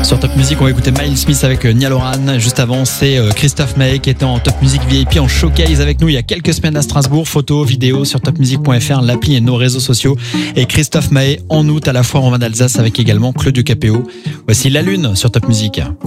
Sur Top Music, on va écouter Miles Smith avec Niall Horan. Juste avant, c'est Christophe Maé qui était en Top Music VIP en showcase avec nous il y a quelques semaines à Strasbourg. Photos, vidéos sur topmusic.fr, l'appli et nos réseaux sociaux. Et Christophe Maé en août à la foire en vin d'Alsace avec également Claude Capéo. Voici La Lune sur Top Music.